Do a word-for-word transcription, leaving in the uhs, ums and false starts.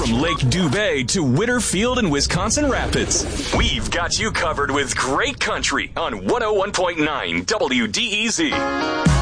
From Lake Dubay to Whitterfield and Wisconsin Rapids, we've got you covered with great country on one oh one point nine W D E Z.